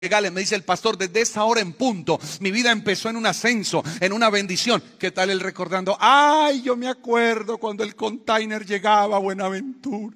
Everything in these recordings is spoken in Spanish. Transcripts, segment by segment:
legales. Me dice el pastor, desde esa hora en punto mi vida empezó en un ascenso, en una bendición. ¿Qué tal él recordando? Ay, yo me acuerdo cuando el container llegaba a Buenaventura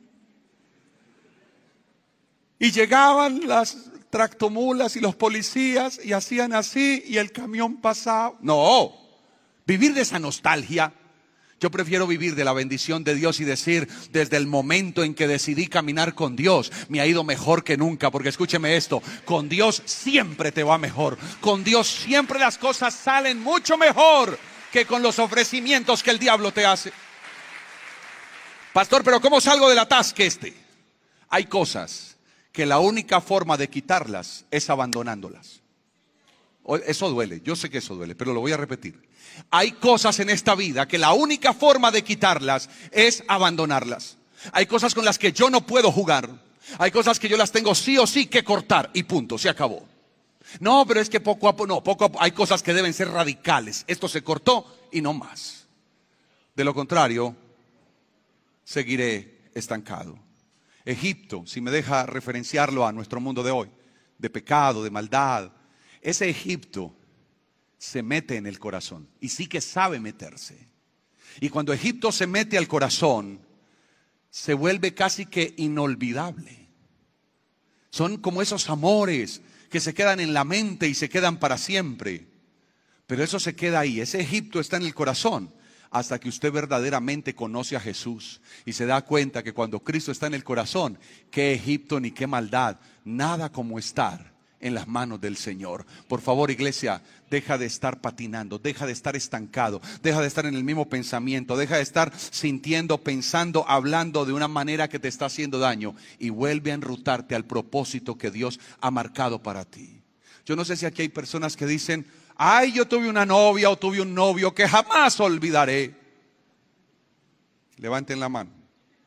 y llegaban las tractomulas y los policías y hacían así y el camión pasaba. No, vivir de esa nostalgia. Yo prefiero vivir de la bendición de Dios y decir, desde el momento en que decidí caminar con Dios, me ha ido mejor que nunca. Porque escúcheme esto, con Dios siempre te va mejor. Con Dios siempre las cosas salen mucho mejor que con los ofrecimientos que el diablo te hace. Pastor, pero ¿cómo salgo del atasque este? Hay cosas que la única forma de quitarlas es abandonándolas. Eso duele, yo sé que eso duele, pero lo voy a repetir. Hay cosas en esta vida que la única forma de quitarlas es abandonarlas. Hay cosas con las que yo no puedo jugar. Hay cosas que yo las tengo sí o sí que cortar y punto, se acabó. No, pero es que poco a poco hay cosas que deben ser radicales. Esto se cortó y no más. De lo contrario, seguiré estancado. Egipto, si me deja referenciarlo a nuestro mundo de hoy, de pecado, de maldad, ese Egipto se mete en el corazón y sí que sabe meterse. Y cuando Egipto se mete al corazón, se vuelve casi que inolvidable. Son como esos amores que se quedan en la mente y se quedan para siempre. Pero eso se queda ahí, ese Egipto está en el corazón hasta que usted verdaderamente conoce a Jesús y se da cuenta que cuando Cristo está en el corazón, qué Egipto ni qué maldad, nada como estar en las manos del Señor. Por favor, iglesia, deja de estar patinando, deja de estar estancado, deja de estar en el mismo pensamiento, deja de estar sintiendo, pensando, hablando de una manera que te está haciendo daño y vuelve a enrutarte al propósito que Dios ha marcado para ti. Yo no sé si aquí hay personas que dicen, ay, yo tuve una novia o tuve un novio que jamás olvidaré. Levanten la mano.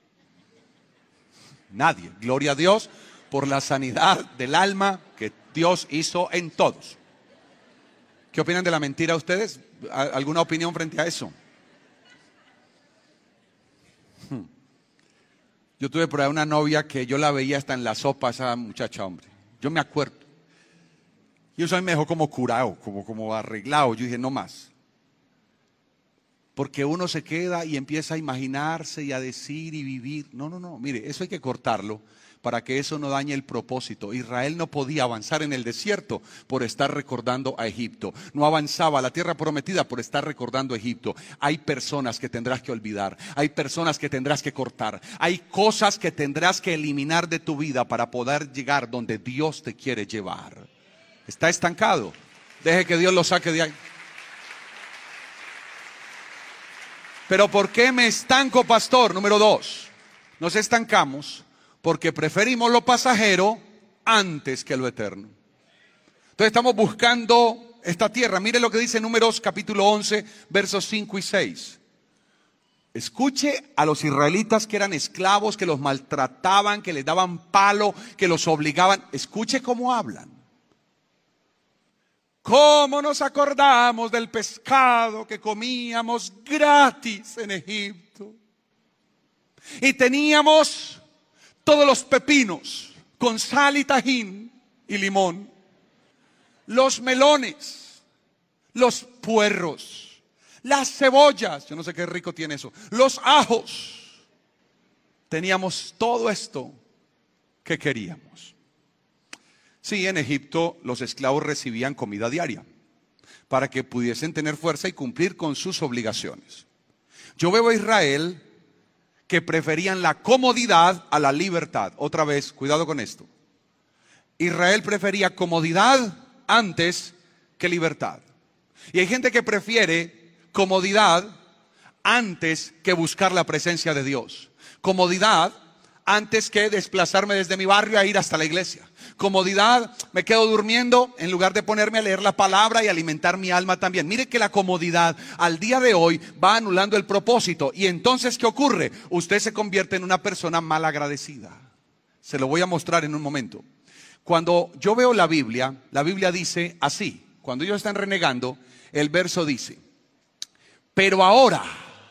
Nadie. Gloria a Dios por la sanidad del alma que Dios hizo en todos. ¿Qué opinan de la mentira ustedes? ¿Alguna opinión frente a eso? Yo tuve por ahí una novia que yo la veía hasta en la sopa, esa muchacha, hombre. Yo me acuerdo. Y eso a mí me dejó como curado, como arreglado. Yo dije, no más. Porque uno se queda y empieza a imaginarse y a decir y vivir. No, mire, eso hay que cortarlo para que eso no dañe el propósito. Israel no podía avanzar en el desierto por estar recordando a Egipto. No avanzaba a la tierra prometida por estar recordando a Egipto. Hay personas que tendrás que olvidar. Hay personas que tendrás que cortar. Hay cosas que tendrás que eliminar de tu vida para poder llegar donde Dios te quiere llevar. Está estancado. Deje que Dios lo saque de ahí. Pero ¿por qué me estanco, pastor? Número 2. Nos estancamos porque preferimos lo pasajero antes que lo eterno. Entonces estamos buscando esta tierra. Mire lo que dice Números capítulo 11, versos 5 y 6. Escuche a los israelitas que eran esclavos, que los maltrataban, que les daban palo, que los obligaban. Escuche cómo hablan. ¿Cómo nos acordamos del pescado que comíamos gratis en Egipto? Y teníamos todos los pepinos con sal y tajín y limón, los melones, los puerros, las cebollas, yo no sé qué rico tiene eso, los ajos. Teníamos todo esto que queríamos. Sí, en Egipto los esclavos recibían comida diaria para que pudiesen tener fuerza y cumplir con sus obligaciones. Yo veo a Israel que preferían la comodidad a la libertad. Otra vez, cuidado con esto. Israel prefería comodidad antes que libertad. Y hay gente que prefiere comodidad antes que buscar la presencia de Dios. Comodidad antes que desplazarme desde mi barrio a ir hasta la iglesia. Comodidad, me quedo durmiendo en lugar de ponerme a leer la palabra y alimentar mi alma también. Mire que la comodidad al día de hoy va anulando el propósito. Y entonces, ¿qué ocurre? Usted se convierte en una persona mal agradecida. Se lo voy a mostrar en un momento. Cuando yo veo la Biblia dice así. Cuando ellos están renegando, el verso dice, pero ahora...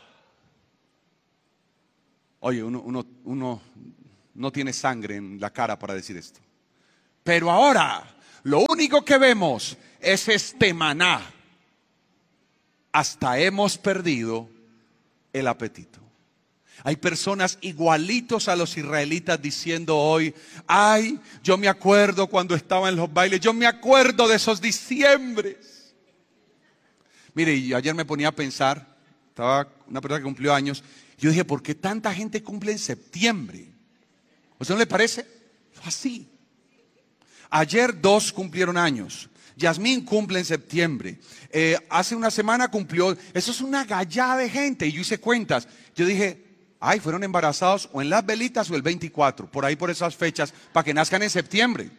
Oye, uno no tiene sangre en la cara para decir esto. Pero ahora Lo único que vemos es este maná. Hasta hemos perdido el apetito. Hay personas igualitos a los israelitas diciendo hoy: ay, yo me acuerdo cuando estaba en los bailes, yo me acuerdo de esos diciembres. Mire, y ayer me ponía a pensar, estaba una persona que cumplió años, yo dije, ¿por qué tanta gente cumple en septiembre? ¿A usted no le parece? Así. Ayer 2 cumplieron años. Yasmín cumple en septiembre. Hace una semana cumplió. Eso es una gallada de gente. Y yo hice cuentas. Yo dije, ay, fueron embarazados o en las velitas o el 24. Por ahí, por esas fechas, para que nazcan en septiembre.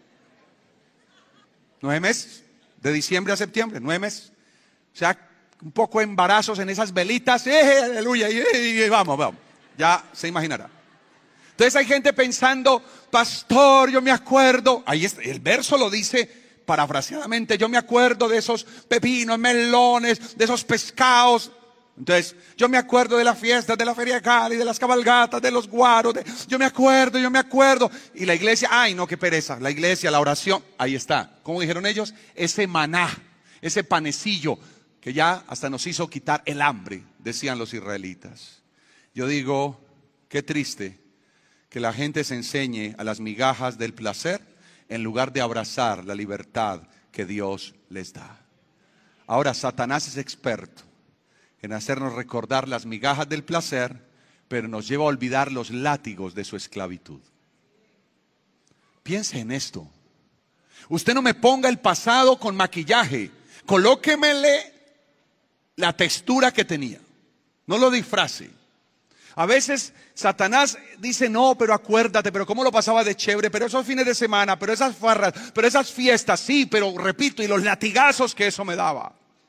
9 meses. De diciembre a septiembre, 9 meses. O sea, un poco de embarazos en esas velitas. Aleluya. Vamos. Ya se imaginará. Entonces hay gente pensando, pastor, yo me acuerdo. Ahí está, el verso lo dice parafraseadamente, yo me acuerdo de esos pepinos, melones, de esos pescados. Entonces, yo me acuerdo de las fiestas, de la Feria de Cali, de las cabalgatas, de los guaros, yo me acuerdo. Y la iglesia, ay no, qué pereza, la iglesia, la oración, ahí está. ¿Cómo dijeron ellos? Ese maná, ese panecillo que ya hasta nos hizo quitar el hambre, decían los israelitas. Yo digo, qué triste que la gente se enseñe a las migajas del placer en lugar de abrazar la libertad que Dios les da. Ahora, Satanás es experto en hacernos recordar las migajas del placer, pero nos lleva a olvidar los látigos de su esclavitud. Piense en esto. Usted no me ponga el pasado con maquillaje. Colóquemele la textura que tenía. No lo disfrace. A veces Satanás dice, no, pero acuérdate, pero cómo lo pasaba de chévere, pero esos fines de semana, pero esas farras, pero esas fiestas, sí, pero repito, y los latigazos que eso me daba,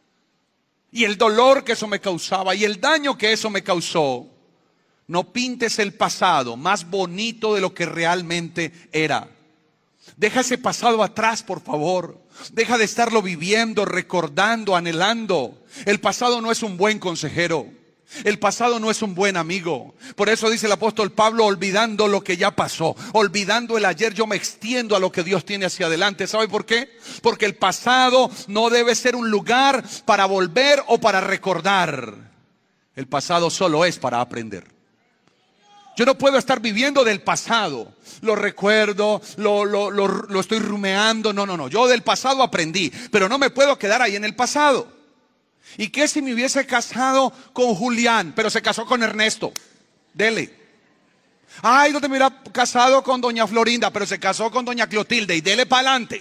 y el dolor que eso me causaba, y el daño que eso me causó. No pintes el pasado más bonito de lo que realmente era. Deja ese pasado atrás, por favor. Deja de estarlo viviendo, recordando, anhelando. El pasado no es un buen consejero. El pasado no es un buen amigo. Por eso dice el apóstol Pablo, olvidando lo que ya pasó, olvidando el ayer, yo me extiendo a lo que Dios tiene hacia adelante. ¿Sabe por qué? Porque el pasado no debe ser un lugar para volver o para recordar. El pasado solo es para aprender. Yo no puedo estar viviendo del pasado. Lo recuerdo, lo estoy rumeando. No. Yo del pasado aprendí, pero no me puedo quedar ahí en el pasado. ¿Y qué si me hubiese casado con Julián, pero se casó con Ernesto? Dele. Ay, no te me hubiera casado con doña Florinda, pero se casó con doña Clotilde, y dele para adelante.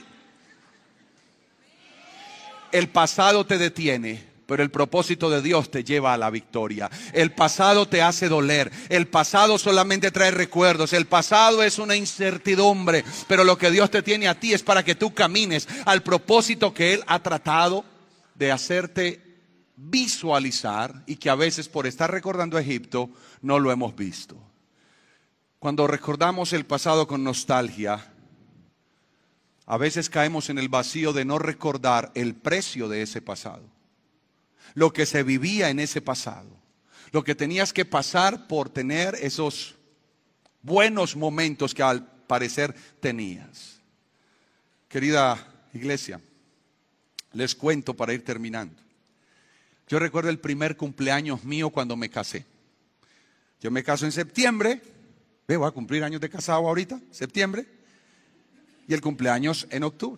El pasado te detiene, pero el propósito de Dios te lleva a la victoria. El pasado te hace doler. El pasado solamente trae recuerdos. El pasado es una incertidumbre, pero lo que Dios te tiene a ti es para que tú camines al propósito que Él ha tratado de hacerte visualizar, y que a veces por estar recordando a Egipto no lo hemos visto. Cuando recordamos el pasado con nostalgia, a veces caemos en el vacío de no recordar el precio de ese pasado, lo que se vivía en ese pasado, lo que tenías que pasar por tener esos buenos momentos que al parecer tenías. Querida iglesia, les cuento para ir terminando. Yo recuerdo el primer cumpleaños mío cuando me casé. Yo me caso en septiembre. Voy a cumplir años de casado ahorita, septiembre. Y el cumpleaños en octubre.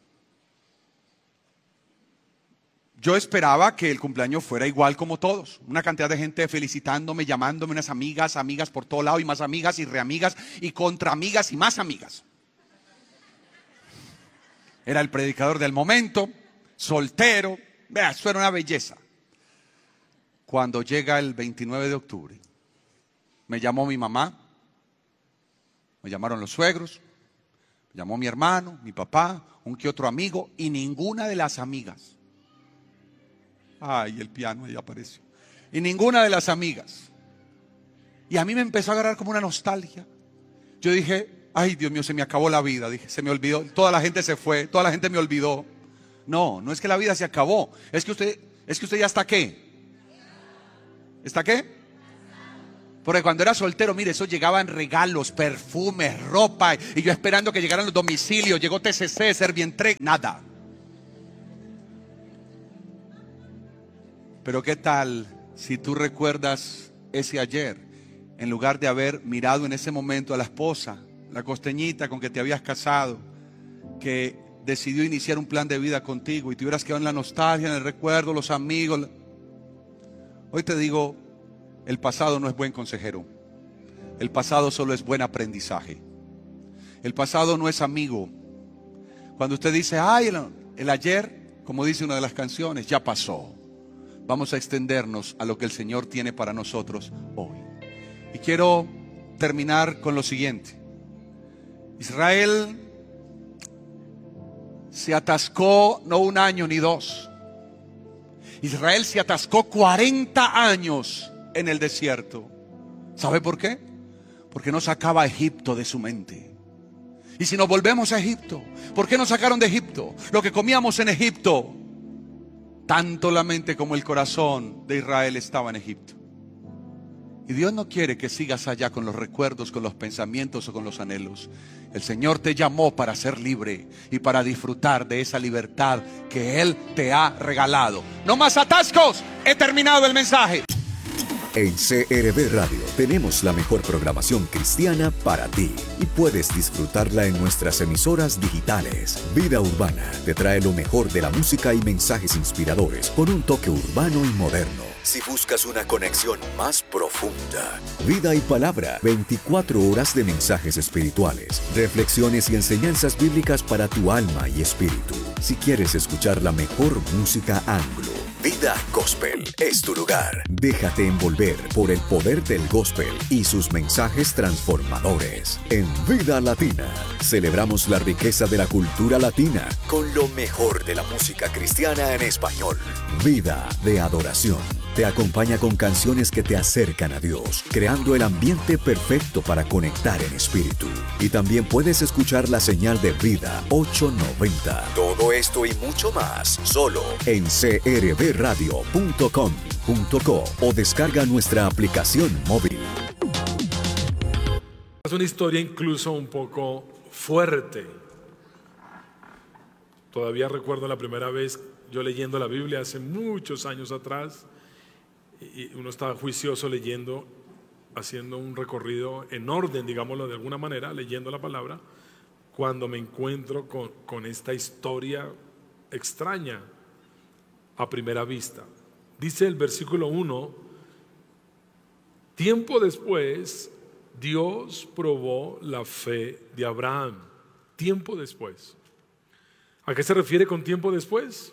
Yo esperaba que el cumpleaños fuera igual como todos. Una cantidad de gente felicitándome, llamándome, unas amigas por todo lado, y más amigas y reamigas y contraamigas y más amigas. Era el predicador del momento, soltero. Vea, eso era una belleza. Cuando llega el 29 de octubre, me llamó mi mamá, me llamaron los suegros, me llamó mi hermano, mi papá, un que otro amigo, y ninguna de las amigas. Ay, el piano ahí apareció. Y ninguna de las amigas. Y a mí me empezó a agarrar como una nostalgia. Yo dije, ay Dios mío, se me acabó la vida. Dije, se me olvidó, toda la gente se fue, toda la gente me olvidó. No es que la vida se acabó. Es que usted ya está ¿qué? ¿Está qué? Porque cuando era soltero, mire, eso llegaban regalos, perfumes, ropa, y yo esperando que llegaran los domicilios. Llegó TCC, Servientreg, nada. Pero ¿qué tal si tú recuerdas ese ayer? En lugar de haber mirado en ese momento a la esposa, la costeñita con que te habías casado, que decidió iniciar un plan de vida contigo y te hubieras quedado en la nostalgia, en el recuerdo, los amigos. Hoy te digo, el pasado no es buen consejero. El pasado solo es buen aprendizaje. El pasado no es amigo. Cuando usted dice, ay, el ayer, como dice una de las canciones, ya pasó. Vamos a extendernos a lo que el Señor tiene para nosotros hoy. Y quiero terminar con lo siguiente. Israel se atascó no un año ni dos. Israel se atascó 40 años en el desierto. ¿Sabe por qué? Porque no sacaba a Egipto de su mente. Y si nos volvemos a Egipto, ¿por qué nos sacaron de Egipto? Lo que comíamos en Egipto, tanto la mente como el corazón de Israel estaba en Egipto. Y Dios no quiere que sigas allá con los recuerdos, con los pensamientos o con los anhelos. El Señor te llamó para ser libre y para disfrutar de esa libertad que Él te ha regalado. No más atascos. He terminado el mensaje. En CRB Radio tenemos la mejor programación cristiana para ti y puedes disfrutarla en nuestras emisoras digitales. Vida Urbana te trae lo mejor de la música y mensajes inspiradores con un toque urbano y moderno. Si buscas una conexión más profunda, Vida y Palabra, 24 horas de mensajes espirituales, reflexiones y enseñanzas bíblicas para tu alma y espíritu. Si quieres escuchar la mejor música anglo, Vida Gospel es tu lugar. Déjate envolver por el poder del gospel y sus mensajes transformadores. En Vida Latina, celebramos la riqueza de la cultura latina con lo mejor de la música cristiana en español. Vida de Adoración te acompaña con canciones que te acercan a Dios, creando el ambiente perfecto para conectar en espíritu. Y también puedes escuchar la señal de Vida 890. Todo esto y mucho más, solo en crbradio.com.co o descarga nuestra aplicación móvil. Es una historia incluso un poco fuerte. Todavía recuerdo la primera vez yo leyendo la Biblia hace muchos años atrás. Y uno estaba juicioso leyendo, haciendo un recorrido en orden, digámoslo de alguna manera, leyendo la palabra, cuando me encuentro con esta historia extraña a primera vista. Dice el versículo 1, tiempo después Dios probó la fe de Abraham. Tiempo después. ¿A qué se refiere con tiempo después?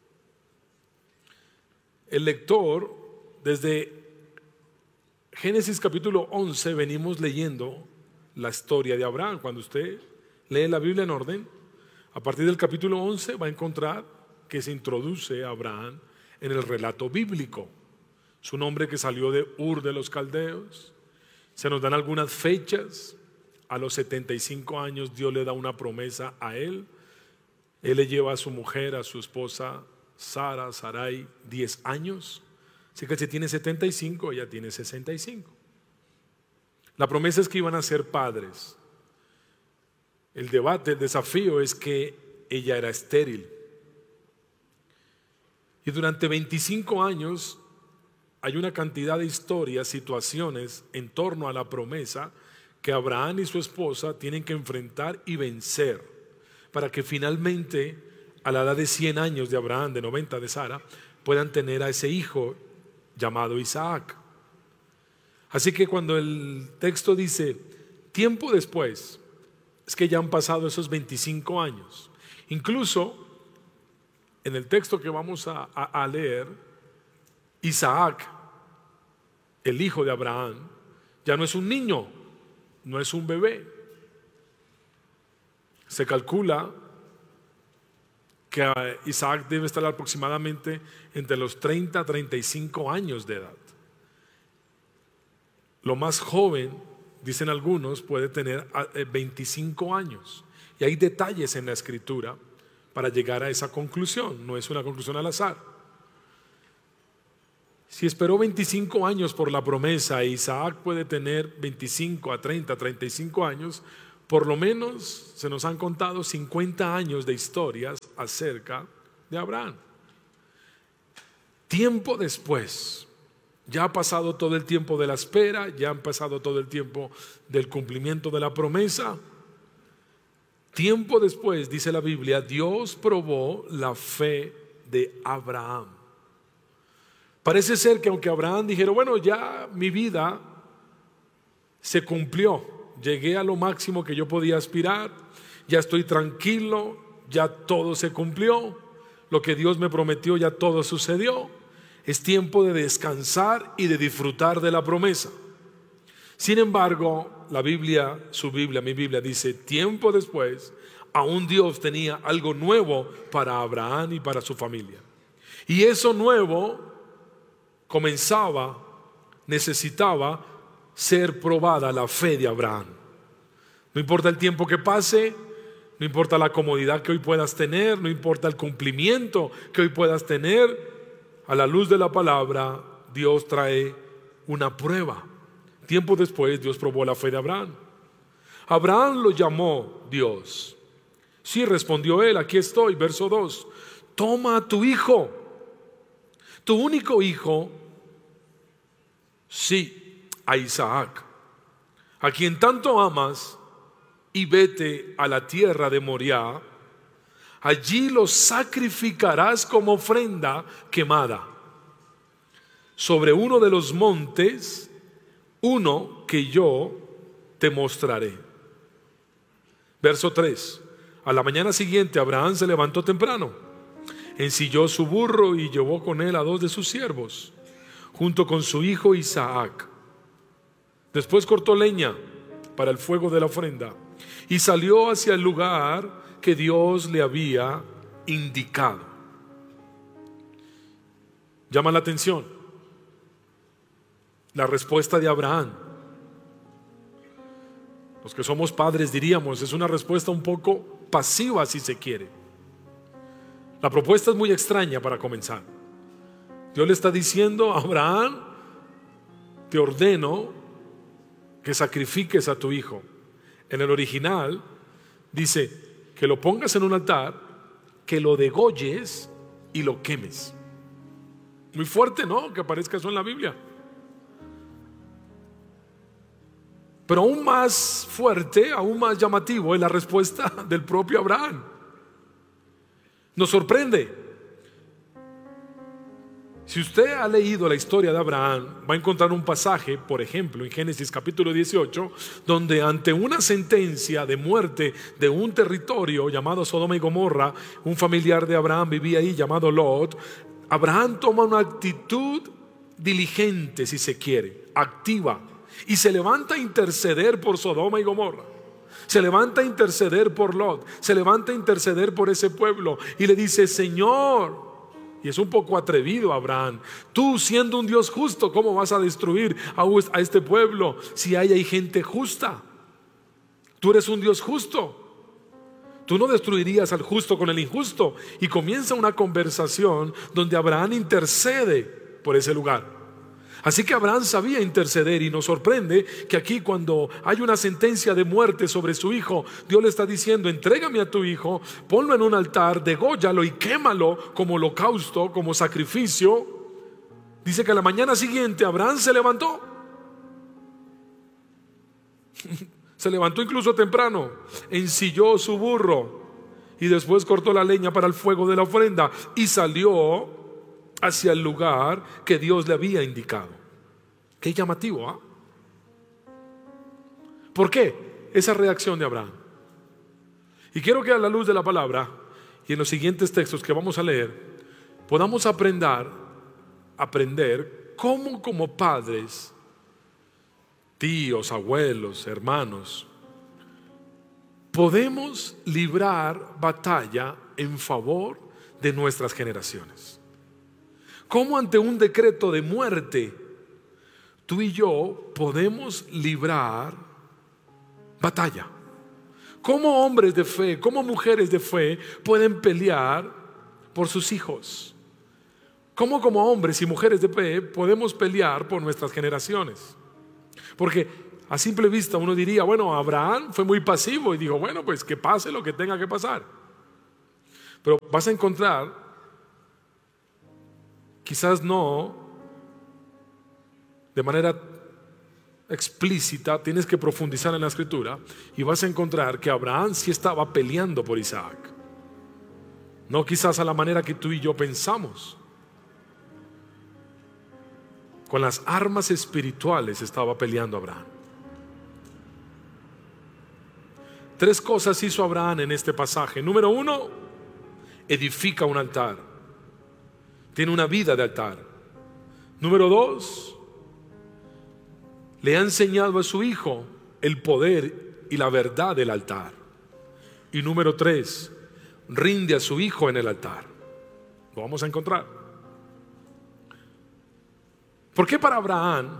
El lector, desde Génesis capítulo 11 venimos leyendo la historia de Abraham. Cuando usted lee la Biblia en orden, a partir del capítulo 11 va a encontrar que se introduce a Abraham en el relato bíblico. Su nombre que salió de Ur de los Caldeos. Se nos dan algunas fechas. A los 75 años Dios le da una promesa a él. Él le lleva a su mujer, a su esposa Sarai, 10 años. Así que si tiene 75, ella tiene 65. La promesa es que iban a ser padres. El debate, el desafío es que ella era estéril. Y durante 25 años hay una cantidad de historias, situaciones en torno a la promesa que Abraham y su esposa tienen que enfrentar y vencer para que finalmente, a la edad de 100 años de Abraham, de 90 de Sara, puedan tener a ese hijo llamado Isaac. Así que cuando el texto dice tiempo después, es que ya han pasado esos 25 años. Incluso en el texto que vamos a leer, Isaac, el hijo de Abraham, ya no es un niño, no es un bebé. Se calcula que Isaac debe estar aproximadamente entre los 30 a 35 años de edad. Lo más joven, dicen algunos, puede tener 25 años. Y hay detalles en la escritura para llegar a esa conclusión. No es una conclusión al azar. Si esperó 25 años por la promesa, Isaac puede tener 25 a 30, 35 años, por lo menos se nos han contado 50 años de historias acerca de Abraham. Tiempo después, ya ha pasado todo el tiempo de la espera, ya ha pasado todo el tiempo del cumplimiento de la promesa. Tiempo después, dice la Biblia, Dios probó la fe de Abraham. Parece ser que aunque Abraham dijera, bueno, ya mi vida se cumplió, llegué a lo máximo que yo podía aspirar, ya estoy tranquilo, ya todo se cumplió, lo que Dios me prometió ya todo sucedió, es tiempo de descansar y de disfrutar de la promesa. Sin embargo, la Biblia, su Biblia, mi Biblia dice, tiempo después, aún Dios tenía algo nuevo para Abraham y para su familia. Y eso nuevo necesitaba ser probada la fe de Abraham. No importa el tiempo que pase, no importa la comodidad que hoy puedas tener, no importa el cumplimiento que hoy puedas tener, a la luz de la palabra, Dios trae una prueba. Tiempo después, Dios probó la fe de Abraham. Abraham lo llamó Dios. Sí, respondió él, aquí estoy, verso 2. Toma a tu hijo, tu único hijo, sí, a Isaac, a quien tanto amas, y vete a la tierra de Moriah. Allí lo sacrificarás como ofrenda quemada sobre uno de los montes, uno que yo te mostraré. Verso 3. A la mañana siguiente Abraham se levantó temprano, ensilló su burro y llevó con él a 2 de sus siervos, junto con su hijo Isaac. Después cortó leña para el fuego de la ofrenda y salió hacia el lugar que Dios le había indicado. Llama la atención la respuesta de Abraham. Los que somos padres diríamos, es una respuesta un poco pasiva si se quiere. La propuesta es muy extraña para comenzar. Dios le está diciendo a Abraham, te ordeno que sacrifiques a tu hijo. En el original dice que lo pongas en un altar, que lo degolles y lo quemes. Muy fuerte, ¿no? Que aparezca eso en la Biblia. Pero aún más fuerte, aún más llamativo es la respuesta del propio Abraham. Nos sorprende. Si usted ha leído la historia de Abraham, va a encontrar un pasaje, por ejemplo, en Génesis capítulo 18, donde ante una sentencia de muerte de un territorio llamado Sodoma y Gomorra, un familiar de Abraham vivía ahí llamado Lot. Abraham toma una actitud diligente, si se quiere, activa, y se levanta a interceder por Sodoma y Gomorra. Se levanta a interceder por Lot, se levanta a interceder por ese pueblo y le dice, Señor, y es un poco atrevido Abraham, tú siendo un Dios justo, ¿cómo vas a destruir a este pueblo si hay gente justa? Tú eres un Dios justo, tú no destruirías al justo con el injusto. Y comienza una conversación donde Abraham intercede por ese lugar. Así que Abraham sabía interceder, y nos sorprende que aquí, cuando hay una sentencia de muerte sobre su hijo, Dios le está diciendo, entrégame a tu hijo, ponlo en un altar, dególlalo y quémalo como holocausto, como sacrificio. Dice que a la mañana siguiente Abraham se levantó. Se levantó incluso temprano, ensilló su burro y después cortó la leña para el fuego de la ofrenda y salió hacia el lugar que Dios le había indicado. Qué llamativo, ¿eh? ¿Por qué esa reacción de Abraham? Y quiero que a la luz de la palabra y en los siguientes textos que vamos a leer podamos aprender cómo, como padres, tíos, abuelos, hermanos, podemos librar batalla en favor de nuestras generaciones. Cómo ante un decreto de muerte, tú y yo podemos librar batalla. Cómo hombres de fe, cómo mujeres de fe pueden pelear por sus hijos. ¿Cómo como hombres y mujeres de fe podemos pelear por nuestras generaciones? Porque a simple vista uno diría, bueno, Abraham fue muy pasivo y dijo, bueno, pues que pase lo que tenga que pasar. Pero vas a encontrar, quizás no de manera explícita, tienes que profundizar en la escritura y vas a encontrar que Abraham sí estaba peleando por Isaac. No quizás a la manera que tú y yo pensamos. Con las armas espirituales estaba peleando Abraham. 3 cosas hizo Abraham en este pasaje. Número 1, edifica un altar. Tiene una vida de altar. Número 2, le ha enseñado a su hijo el poder y la verdad del altar. Y número 3, rinde a su hijo en el altar. Lo vamos a encontrar. ¿Por qué para Abraham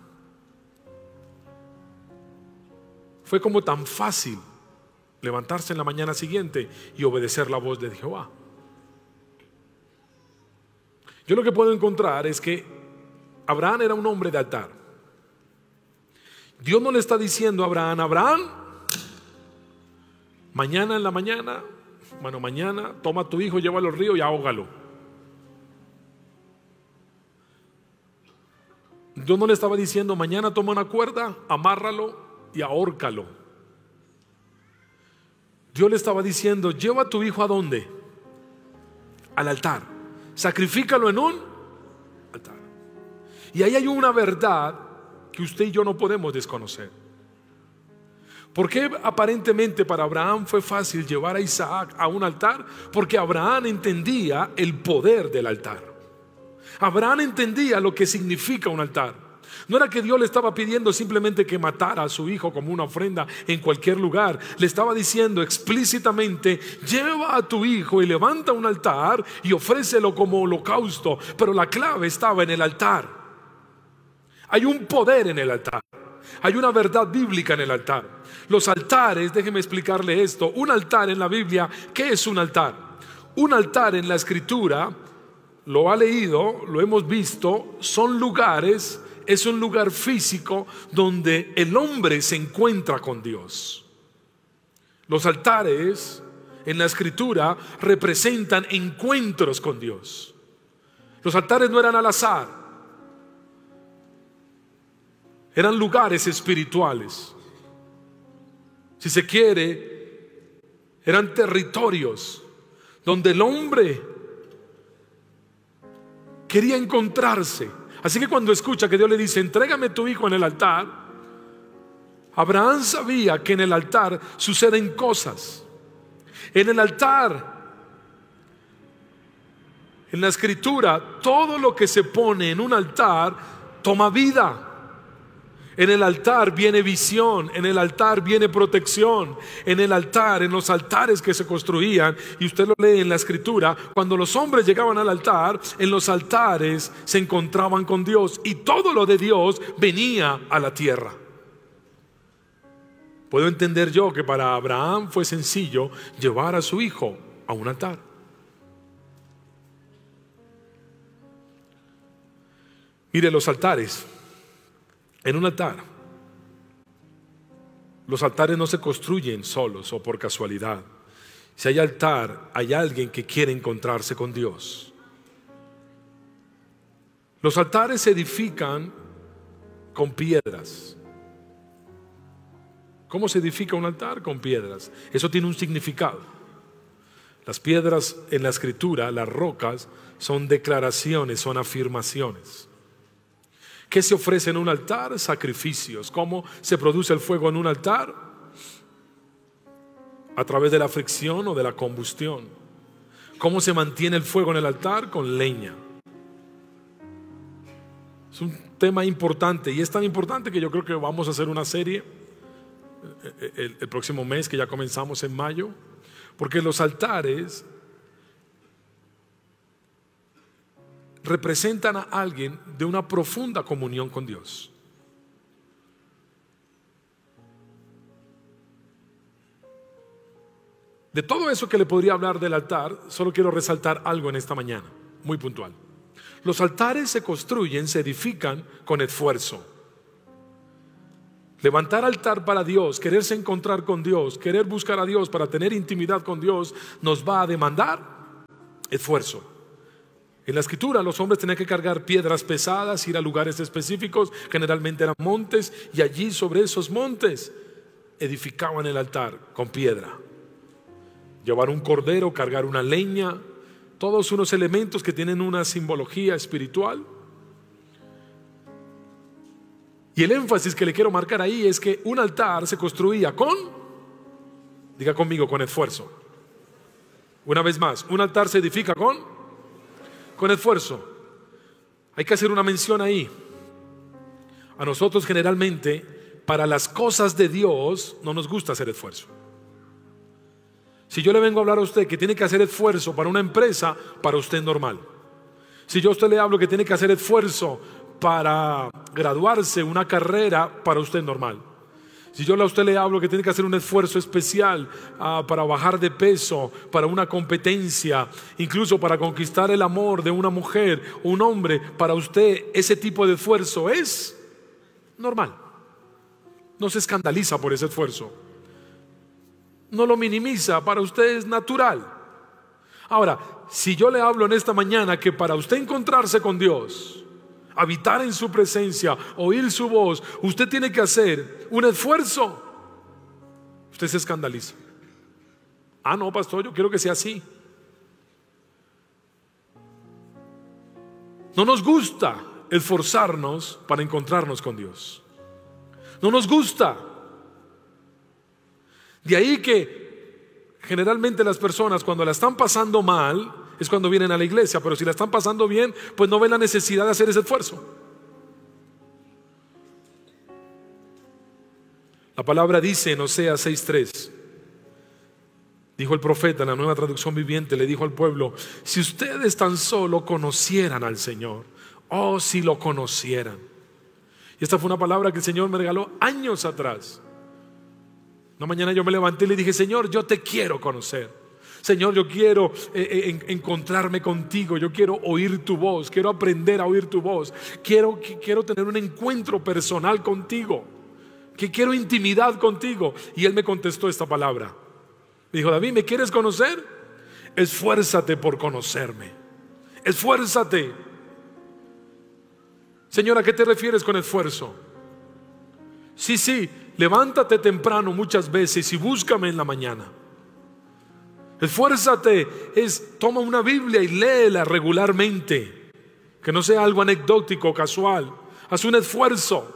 fue como tan fácil levantarse en la mañana siguiente y obedecer la voz de Jehová? Yo lo que puedo encontrar es que Abraham era un hombre de altar. Dios no le está diciendo a Abraham, Abraham, mañana en la mañana, mañana toma a tu hijo, llévalo al río y ahógalo. Dios no le estaba diciendo, mañana toma una cuerda, amárralo y ahórcalo. Dios le estaba diciendo, lleva a tu hijo ¿a dónde? Al altar. Sacrifícalo en un altar. Y ahí hay una verdad que usted y yo no podemos desconocer. ¿Por qué aparentemente para Abraham fue fácil llevar a Isaac a un altar? Porque Abraham entendía el poder del altar. Abraham entendía lo que significa un altar. No era que Dios le estaba pidiendo simplemente que matara a su hijo como una ofrenda en cualquier lugar. Le estaba diciendo explícitamente, lleva a tu hijo y levanta un altar y ofrécelo como holocausto. Pero la clave estaba en el altar. Hay un poder en el altar. Hay una verdad bíblica en el altar. Los altares, déjeme explicarle esto. Un altar en la Biblia, ¿qué es un altar? Un altar en la escritura, lo ha leído, lo hemos visto, son lugares, es un lugar físico donde el hombre se encuentra con Dios. Los altares en la escritura representan encuentros con Dios. Los altares no eran al azar, eran lugares espirituales. Si se quiere, eran territorios donde el hombre quería encontrarse. Así que cuando escucha que Dios le dice, entrégame tu hijo en el altar, Abraham sabía que en el altar suceden cosas. En el altar, en la escritura, todo lo que se pone en un altar toma vida. En el altar viene visión, en el altar viene protección, en el altar, en los altares que se construían, y usted lo lee en la escritura, cuando los hombres llegaban al altar, en los altares se encontraban con Dios y todo lo de Dios venía a la tierra. Puedo entender yo que para Abraham fue sencillo llevar a su hijo a un altar. Mire, los altares. En un altar, los altares no se construyen solos o por casualidad. Si hay altar, hay alguien que quiere encontrarse con Dios. Los altares se edifican con piedras. ¿Cómo se edifica un altar? Con piedras. Eso tiene un significado. Las piedras en la escritura, las rocas, son declaraciones, son afirmaciones. ¿Qué se ofrece en un altar? Sacrificios. ¿Cómo se produce el fuego en un altar? A través de la fricción o de la combustión. ¿Cómo se mantiene el fuego en el altar? Con leña. Es un tema importante, y es tan importante que yo creo que vamos a hacer una serie el próximo mes, que ya comenzamos en mayo, porque los altares representan a alguien de una profunda comunión con Dios. De todo eso que le podría hablar del altar, solo quiero resaltar algo en esta mañana, muy puntual. Los altares se construyen, se edifican con esfuerzo. Levantar altar para Dios, quererse encontrar con Dios, querer buscar a Dios para tener intimidad con Dios, nos va a demandar esfuerzo. En la Escritura los hombres tenían que cargar piedras pesadas, ir a lugares específicos, generalmente eran montes, y allí sobre esos montes edificaban el altar con piedra. Llevar un cordero, cargar una leña, todos unos elementos que tienen una simbología espiritual. Y el énfasis que le quiero marcar ahí es que un altar se construía diga conmigo, con esfuerzo. Una vez más, un altar se edifica con esfuerzo. Hay que hacer una mención ahí. A nosotros generalmente, para las cosas de Dios, no nos gusta hacer esfuerzo. Si yo le vengo a hablar a usted que tiene que hacer esfuerzo para una empresa, para usted es normal. Si yo a usted le hablo que tiene que hacer esfuerzo para graduarse una carrera, para usted es normal. Si yo a usted le hablo que tiene que hacer un esfuerzo especial para bajar de peso, para una competencia, incluso para conquistar el amor de una mujer o un hombre, para usted ese tipo de esfuerzo es normal. No se escandaliza por ese esfuerzo. No lo minimiza, para usted es natural. Ahora, si yo le hablo en esta mañana que para usted encontrarse con Dios, habitar en su presencia, oír su voz, usted tiene que hacer un esfuerzo, usted se escandaliza. No, pastor, yo quiero que sea así. No nos gusta esforzarnos para encontrarnos con Dios. No nos gusta. De ahí que generalmente las personas cuando la están pasando mal es cuando vienen a la iglesia, pero si la están pasando bien, pues no ven la necesidad de hacer ese esfuerzo. La palabra dice en Oseas 6:3, dijo el profeta en la Nueva Traducción Viviente, le dijo al pueblo: si ustedes tan solo conocieran al Señor, si lo conocieran. Y esta fue una palabra que el Señor me regaló años atrás. Una mañana yo me levanté y le dije: Señor, yo te quiero conocer. Señor, yo quiero encontrarme contigo. Yo quiero oír tu voz. Quiero aprender a oír tu voz. Quiero tener un encuentro personal contigo. Quiero intimidad contigo. Y Él me contestó esta palabra. Me dijo: David, ¿me quieres conocer? Esfuérzate por conocerme. Esfuérzate. Señor, ¿a qué te refieres con esfuerzo? Sí, levántate temprano muchas veces y búscame en la mañana. Esfuérzate toma una Biblia y léela regularmente, que no sea algo anecdótico, casual. Haz un esfuerzo.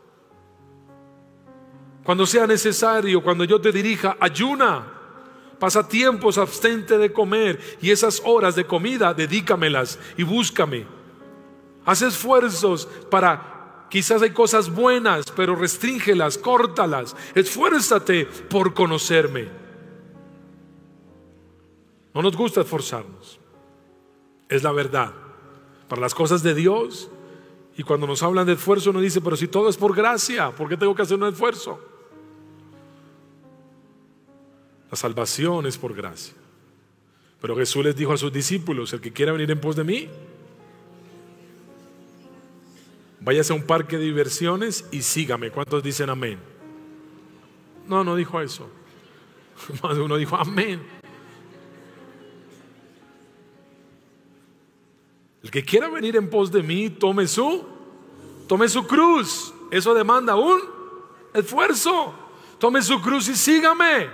Cuando sea necesario, cuando yo te dirija, ayuna, pasa tiempos, abstente de comer, y esas horas de comida dedícamelas y búscame. Haz esfuerzos para, quizás hay cosas buenas, pero restríngelas, córtalas. Esfuérzate por conocerme. No nos gusta esforzarnos, es la verdad, para las cosas de Dios. Y cuando nos hablan de esfuerzo, uno dice: pero si todo es por gracia, ¿por qué tengo que hacer un esfuerzo? La salvación es por gracia. Pero Jesús les dijo a sus discípulos: el que quiera venir en pos de mí, váyase a un parque de diversiones y sígame. ¿Cuántos dicen amén? No dijo eso. Más de uno dijo amén. El que quiera venir en pos de mí, tome su cruz. Eso demanda un esfuerzo. Tome su cruz y sígame.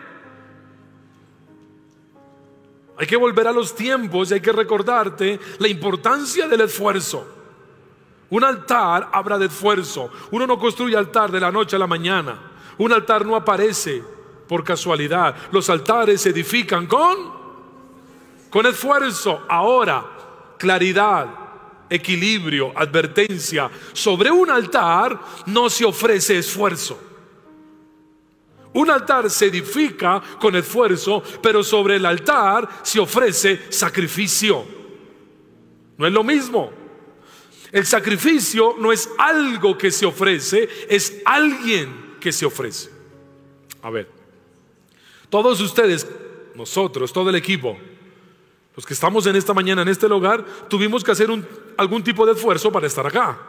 Hay que volver a los tiempos y hay que recordarte la importancia del esfuerzo. Un altar habla de esfuerzo. Uno no construye altar de la noche a la mañana. Un altar no aparece por casualidad. Los altares se edifican con esfuerzo. Ahora, claridad, equilibrio, advertencia. Sobre un altar no se ofrece esfuerzo. Un altar se edifica con esfuerzo, pero sobre el altar se ofrece sacrificio. No es lo mismo. El sacrificio no es algo que se ofrece, es alguien que se ofrece. A ver, todos ustedes, nosotros, todo el equipo, Los que estamos en esta mañana en este lugar, tuvimos que hacer algún tipo de esfuerzo para estar acá.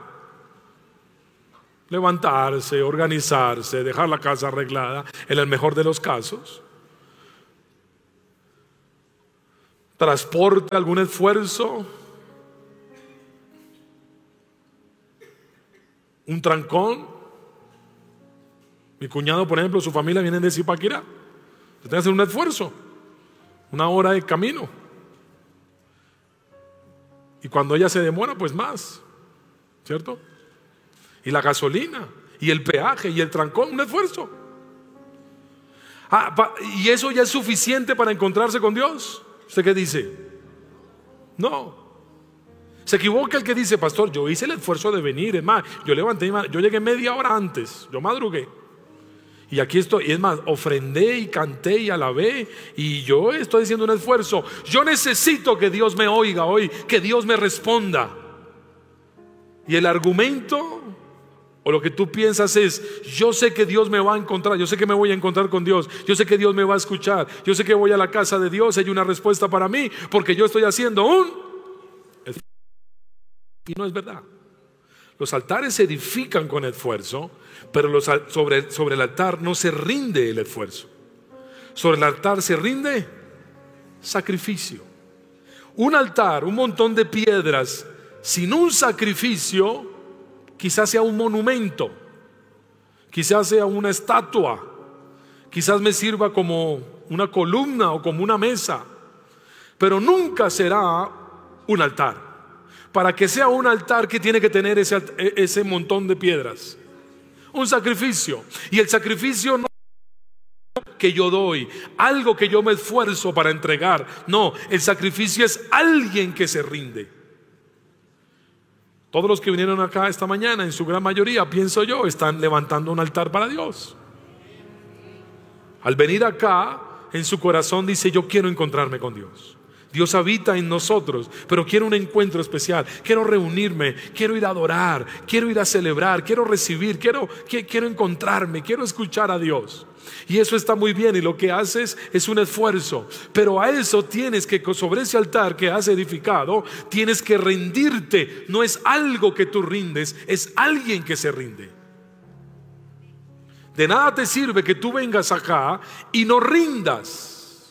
Levantarse, organizarse, dejar la casa arreglada, en el mejor de los casos. Transporte, algún esfuerzo. Un trancón. Mi cuñado, por ejemplo, su familia viene de Zipaquirá. Tiene que hacer un esfuerzo, una hora de camino. Y cuando ella se demora, pues más, ¿cierto? Y la gasolina, y el peaje, y el trancón, un esfuerzo. ¿Y eso ya es suficiente para encontrarse con Dios? ¿Usted qué dice? No. Se equivoca el que dice, pastor, yo hice el esfuerzo de venir. Es más, yo llegué media hora antes, yo madrugué. Y aquí estoy, y es más, ofrendé y canté y alabé, y yo estoy haciendo un esfuerzo. Yo necesito que Dios me oiga hoy, que Dios me responda. Y el argumento o lo que tú piensas es, yo sé que Dios me va a encontrar, yo sé que me voy a encontrar con Dios, yo sé que Dios me va a escuchar, yo sé que voy a la casa de Dios, hay una respuesta para mí, porque yo estoy haciendo un esfuerzo. Y no es verdad. Los altares se edifican con esfuerzo, pero sobre el altar no se rinde el esfuerzo. Sobre el altar se rinde sacrificio. Un altar, un montón de piedras, sin un sacrificio, quizás sea un monumento, quizás sea una estatua, quizás me sirva como una columna o como una mesa, pero nunca será un altar. Para que sea un altar, ¿qué tiene que tener ese montón de piedras? Un sacrificio. Y el sacrificio no es que yo doy, algo que yo me esfuerzo para entregar. No, el sacrificio es alguien que se rinde. Todos los que vinieron acá esta mañana, en su gran mayoría, pienso yo, están levantando un altar para Dios. Al venir acá, en su corazón dice, yo quiero encontrarme con Dios. Dios habita en nosotros, pero quiero un encuentro especial, quiero reunirme, quiero ir a adorar, quiero ir a celebrar, quiero recibir, quiero encontrarme, quiero escuchar a Dios. Y eso está muy bien, y lo que haces es un esfuerzo, pero a eso tienes que, sobre ese altar que has edificado, tienes que rendirte. No es algo que tú rindes, es alguien que se rinde. De nada te sirve que tú vengas acá y no rindas.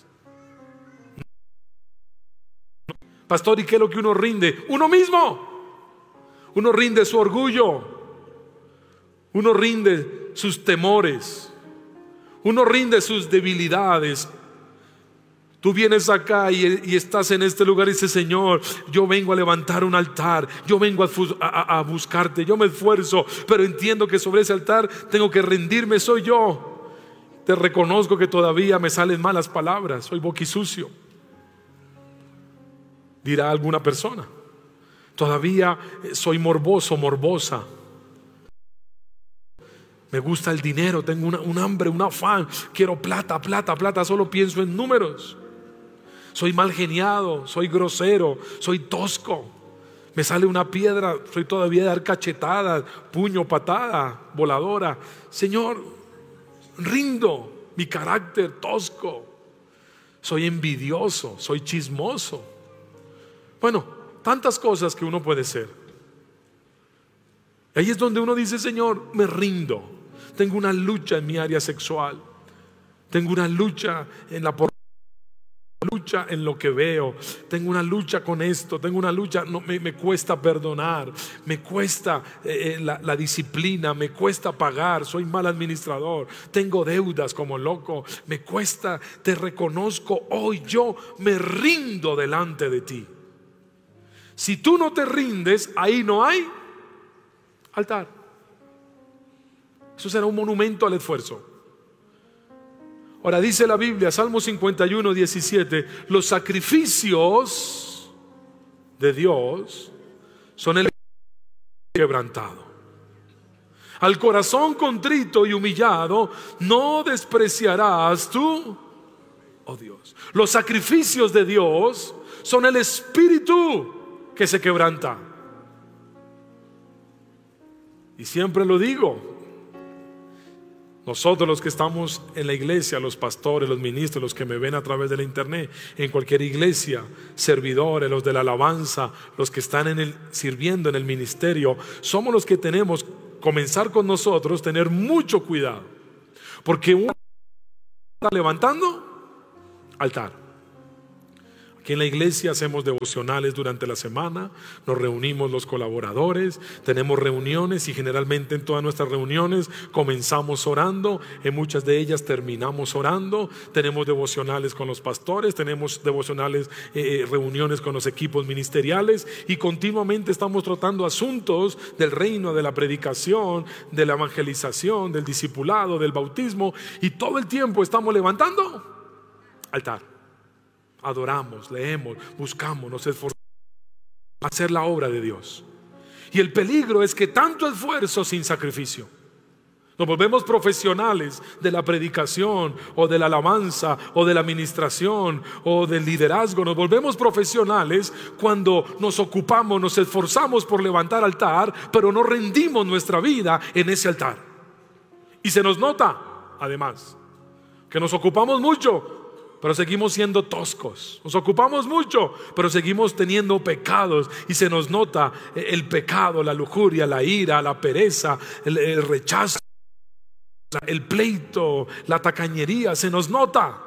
Pastor, ¿y qué es lo que uno rinde? Uno mismo. Uno rinde su orgullo. Uno rinde sus temores. Uno rinde sus debilidades. Tú vienes acá y estás en este lugar y dices, Señor, yo vengo a levantar un altar, yo vengo a buscarte, yo me esfuerzo, pero entiendo que sobre ese altar tengo que rendirme, soy yo. Te reconozco que todavía me salen malas palabras, soy boquisucio. Dirá alguna persona, todavía soy morboso, morbosa. Me gusta el dinero, tengo un hambre, un afán. Quiero plata, plata, plata, solo pienso en números. Soy mal geniado, soy grosero, soy tosco. Me sale una piedra, soy todavía de dar cachetadas, puño, patada, voladora. Señor, rindo mi carácter tosco. Soy envidioso, soy chismoso. Bueno, tantas cosas que uno puede ser. Ahí es donde uno dice, Señor, me rindo. Tengo una lucha en mi área sexual. Tengo una lucha en la lucha en lo que veo. Tengo una lucha con esto. Tengo una lucha, me cuesta perdonar. Me cuesta la disciplina. Me cuesta pagar. Soy mal administrador. Tengo deudas como loco. Me cuesta, te reconozco hoy. Yo me rindo delante de ti. Si tú no te rindes, ahí no hay altar. Eso será un monumento al esfuerzo. Ahora dice la Biblia, Salmo 51, 17, los sacrificios de Dios son el quebrantado. Al corazón contrito y humillado no despreciarás tú, oh Dios. Los sacrificios de Dios son el espíritu que se quebranta. Y siempre lo digo, Nosotros los que estamos en la iglesia, los pastores, los ministros, los que me ven a través de la internet, en cualquier iglesia, servidores, los de la alabanza, los que están sirviendo en el ministerio, somos los que tenemos comenzar con nosotros, tener mucho cuidado, porque uno está levantando altar. Aquí en la iglesia hacemos devocionales durante la semana, nos reunimos los colaboradores, tenemos reuniones y generalmente en todas nuestras reuniones comenzamos orando, en muchas de ellas terminamos orando, tenemos devocionales con los pastores, tenemos devocionales, reuniones con los equipos ministeriales y continuamente estamos tratando asuntos del reino, de la predicación, de la evangelización, del discipulado, del bautismo, y todo el tiempo estamos levantando altar. Adoramos, leemos, buscamos, nos esforzamos a hacer la obra de Dios. Y el peligro es que tanto esfuerzo sin sacrificio. Nos volvemos profesionales de la predicación o de la alabanza o de la administración o del liderazgo. Nos volvemos profesionales cuando nos ocupamos, nos esforzamos por levantar altar, pero no rendimos nuestra vida en ese altar. Y se nos nota, además, que nos ocupamos mucho, pero seguimos siendo toscos. Nos ocupamos mucho, pero seguimos teniendo pecados y se nos nota el pecado, la lujuria, la ira, la pereza, el rechazo, el pleito, la tacañería, se nos nota.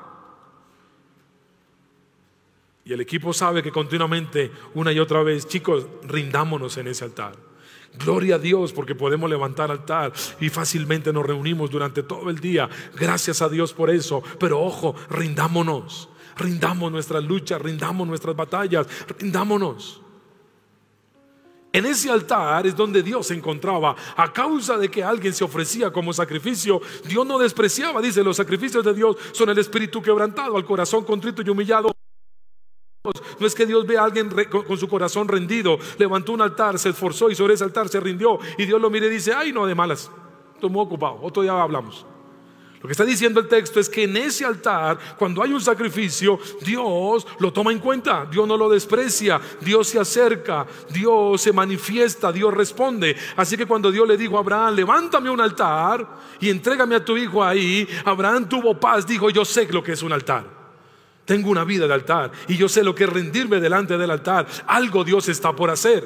Y el equipo sabe que continuamente, una y otra vez, chicos, rindámonos en ese altar. Gloria a Dios porque podemos levantar altar y fácilmente nos reunimos durante todo el día. Gracias a Dios por eso. Pero ojo, rindámonos, rindamos nuestras luchas, rindamos nuestras batallas, rindámonos. En ese altar es donde Dios se encontraba. A causa de que alguien se ofrecía como sacrificio, Dios no despreciaba. Dice, los sacrificios de Dios son el espíritu quebrantado, al corazón contrito y humillado. No es que Dios ve a alguien con su corazón rendido, levantó un altar, se esforzó y sobre ese altar se rindió, y Dios lo mira y dice, ay no, de malas, estoy muy ocupado, otro día hablamos. Lo que está diciendo el texto es que en ese altar, cuando hay un sacrificio, Dios lo toma en cuenta, Dios no lo desprecia, Dios se acerca, Dios se manifiesta, Dios responde. Así que cuando Dios le dijo a Abraham, levántame un altar y entrégame a tu hijo ahí, Abraham tuvo paz, dijo, yo sé lo que es un altar. Tengo una vida de altar y yo sé lo que es rendirme delante del altar. Algo Dios está por hacer.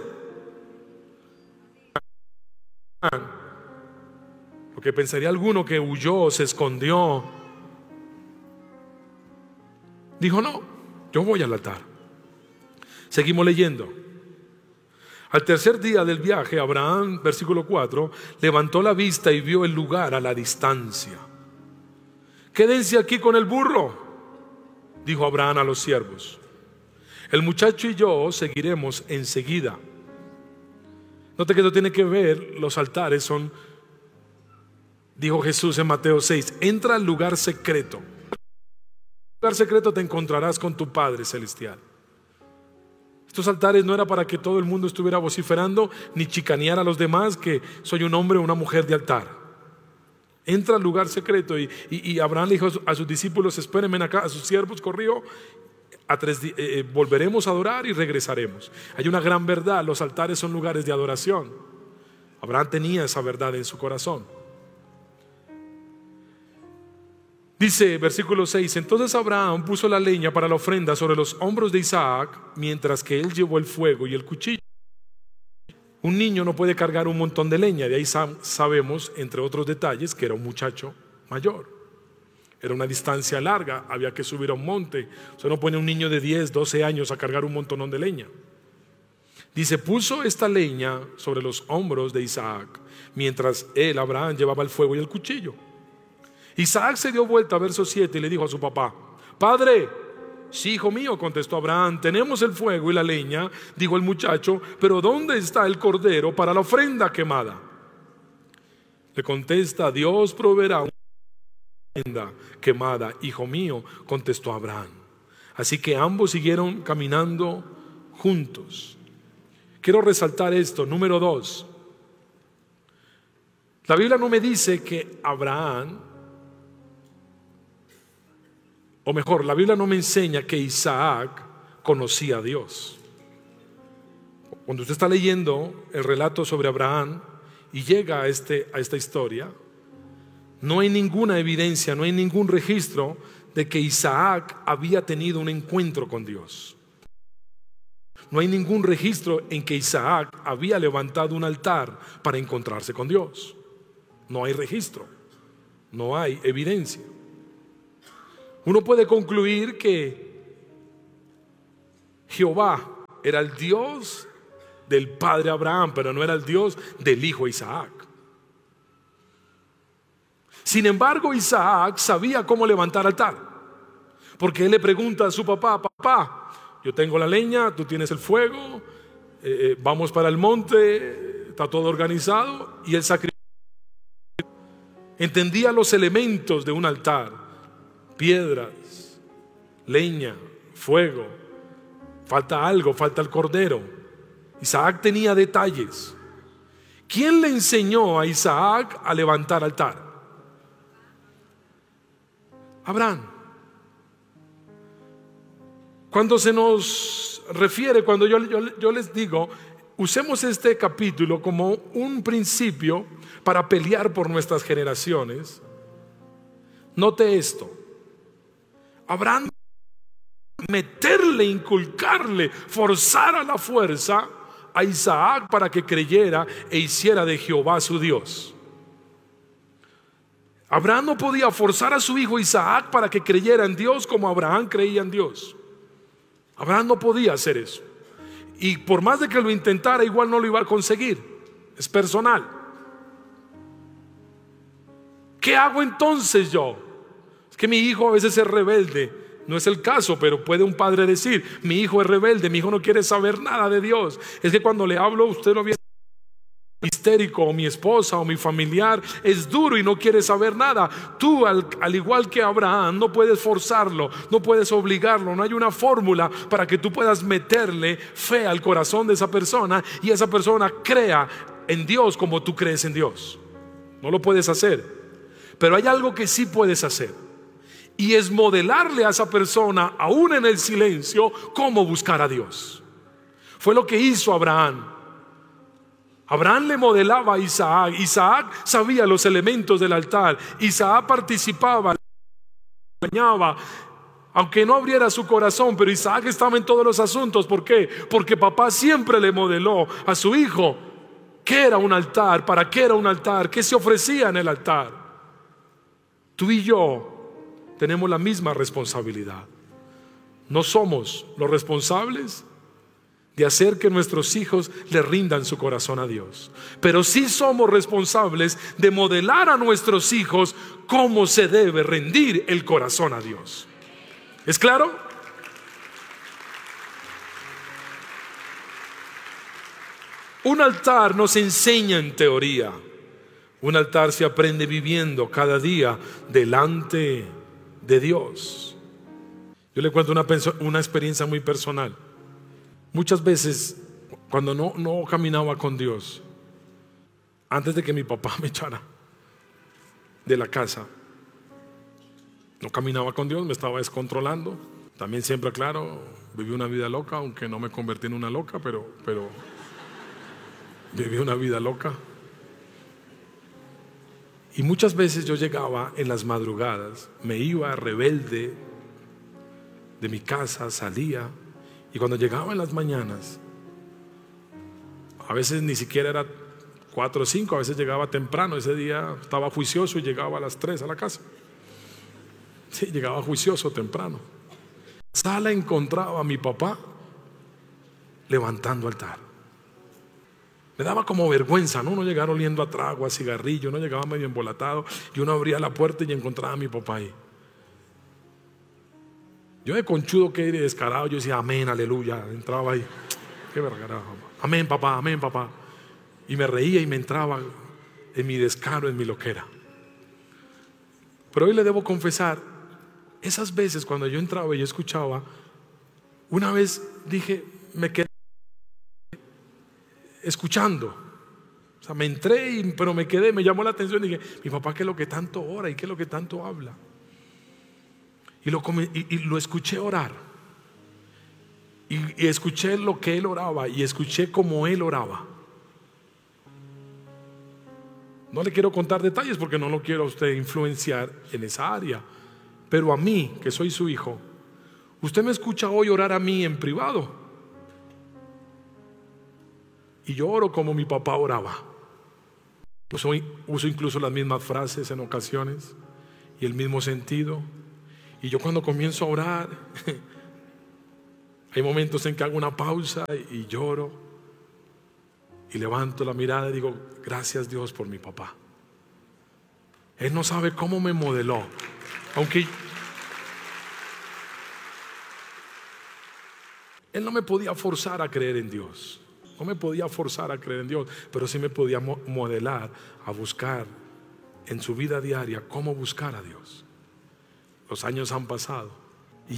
Porque pensaría alguno que huyó, se escondió. Dijo, no, yo voy al altar. Seguimos leyendo. Al tercer día del viaje, Abraham, versículo 4, levantó la vista y vio el lugar a la distancia. Quédense aquí con el burro, dijo Abraham a los siervos. El muchacho y yo seguiremos enseguida. Note que esto tiene que ver, los altares son, dijo Jesús en Mateo 6, entra al lugar secreto. En el lugar secreto te encontrarás con tu Padre Celestial. Estos altares no era para que todo el mundo estuviera vociferando ni chicanear a los demás que soy un hombre o una mujer de altar. Entra al lugar secreto y Abraham le dijo a sus discípulos, espérenme acá, a sus siervos corrió, volveremos a adorar y regresaremos. Hay una gran verdad, los altares son lugares de adoración. Abraham tenía esa verdad en su corazón. Dice versículo 6, entonces Abraham puso la leña para la ofrenda sobre los hombros de Isaac, mientras que él llevó el fuego y el cuchillo. Un niño no puede cargar un montón de leña. De ahí sabemos, entre otros detalles, que era un muchacho mayor. Era una distancia larga, había que subir a un monte. Usted no pone a un niño de 10, 12 años a cargar un montón de leña. Dice, puso esta leña sobre los hombros de Isaac, mientras él, Abraham, llevaba el fuego y el cuchillo. Isaac se dio vuelta, verso 7, y le dijo a su papá, Padre. Sí, hijo mío, contestó Abraham, tenemos el fuego y la leña, dijo el muchacho, pero ¿dónde está el cordero para la ofrenda quemada? Le contesta, Dios proveerá una ofrenda quemada, hijo mío, contestó Abraham. Así que ambos siguieron caminando juntos. Quiero resaltar esto, número 2. La Biblia no me dice que Abraham, o mejor, la Biblia no me enseña que Isaac conocía a Dios. Cuando usted está leyendo el relato sobre Abraham y llega a esta historia, No hay ninguna evidencia, no hay ningún registro de que Isaac había tenido un encuentro con Dios. No hay ningún registro en que Isaac había levantado un altar para encontrarse con Dios. No hay registro, no hay evidencia. Uno puede concluir que Jehová era el Dios del padre Abraham, pero no era el Dios del hijo Isaac. Sin embargo, Isaac sabía cómo levantar altar, porque él le pregunta a su papá: papá, yo tengo la leña, tú tienes el fuego, vamos para el monte, está todo organizado. Y el sacrificio entendía los elementos de un altar: piedras, leña, fuego, falta algo, falta el cordero. Isaac tenía detalles. ¿Quién le enseñó a Isaac a levantar altar? Abraham. Cuando se nos refiere, cuando yo les digo, usemos este capítulo como un principio para pelear por nuestras generaciones, note esto: Abraham, meterle, inculcarle, forzar a la fuerza a Isaac para que creyera e hiciera de Jehová su Dios. Abraham no podía forzar a su hijo Isaac para que creyera en Dios como Abraham creía en Dios. Abraham no podía hacer eso, y por más de que lo intentara, igual no lo iba a conseguir. Es personal. ¿Qué hago entonces yo? Es que mi hijo a veces es rebelde. No es el caso, pero puede un padre decir: mi hijo es rebelde, mi hijo no quiere saber nada de Dios. Es que cuando le hablo, usted lo ve histérico, o mi esposa o mi familiar es duro y no quiere saber nada. Tú, al igual que Abraham, no puedes forzarlo, no puedes obligarlo. No hay una fórmula para que tú puedas meterle fe al corazón de esa persona y esa persona crea en Dios como tú crees en Dios. No lo puedes hacer. Pero hay algo que sí puedes hacer, y es modelarle a esa persona, aún en el silencio, cómo buscar a Dios. Fue lo que hizo Abraham. Abraham le modelaba a Isaac. Isaac sabía los elementos del altar. Isaac participaba, acompañaba, aunque no abriera su corazón, pero Isaac estaba en todos los asuntos. ¿Por qué? Porque papá siempre le modeló a su hijo qué era un altar, para qué era un altar, qué se ofrecía en el altar. Tú y yo tenemos la misma responsabilidad. No somos los responsables de hacer que nuestros hijos le rindan su corazón a Dios, pero sí somos responsables de modelar a nuestros hijos cómo se debe rendir el corazón a Dios. ¿Es claro? Un altar no se enseña en teoría. Un altar se aprende viviendo cada día delante de Dios. Yo le cuento una experiencia muy personal. Muchas veces, cuando no caminaba con Dios, antes de que mi papá me echara de la casa, no caminaba con Dios, me estaba descontrolando. También siempre aclaro, viví una vida loca, aunque no me convertí en una loca, pero viví una vida loca. Y muchas veces yo llegaba en las madrugadas, me iba rebelde de mi casa, salía, y cuando llegaba en las mañanas, a veces ni siquiera era 4 o 5, a veces llegaba temprano. Ese día estaba juicioso y llegaba a las 3 a la casa. Sí, llegaba juicioso temprano. En la sala encontraba a mi papá levantando altar. Me daba como vergüenza, ¿no? Uno llegaba oliendo a trago, a cigarrillo, uno llegaba medio embolatado y uno abría la puerta y encontraba a mi papá ahí. Yo de conchudo que de descarado, yo decía amén, aleluya, entraba ahí. Qué vergara, amén papá, amén papá. Y me reía y me entraba en mi descaro, en mi loquera. Pero hoy le debo confesar, esas veces cuando yo entraba y yo escuchaba, una vez dije, me quedé escuchando. O sea, me entré, pero me quedé, me llamó la atención y dije, mi papá, ¿qué es lo que tanto ora y qué es lo que tanto habla? Y lo escuché orar. Y escuché lo que él oraba y escuché cómo él oraba. No le quiero contar detalles porque no lo quiero a usted influenciar en esa área. Pero a mí, que soy su hijo, usted me escucha hoy orar a mí en privado. Y yo oro como mi papá oraba. Uso incluso las mismas frases en ocasiones y el mismo sentido. Y yo cuando comienzo a orar, hay momentos en que hago una pausa y lloro y levanto la mirada y digo: gracias Dios por mi papá. Él no sabe cómo me modeló, aunque él no me podía forzar a creer en Dios. No me podía forzar a creer en Dios, pero sí me podía modelar a buscar en su vida diaria cómo buscar a Dios. Los años han pasado